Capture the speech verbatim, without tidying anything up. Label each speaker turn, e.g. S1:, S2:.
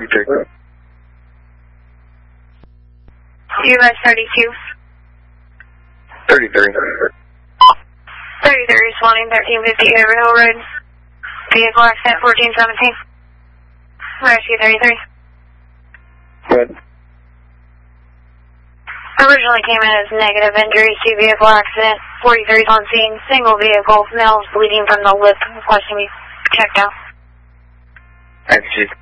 S1: thirty-three.
S2: U S thirty-two.
S1: thirty-three.
S2: thirty-three, responding thirteen fifty Haverhill Road. Vehicle accident fourteen seventeen. Rescue thirty-three.
S1: Good.
S2: Originally came in as negative injuries to vehicle accident. forty-three on scene. Single vehicle. Males bleeding from the lip. Requesting me checked out.
S1: Thank you.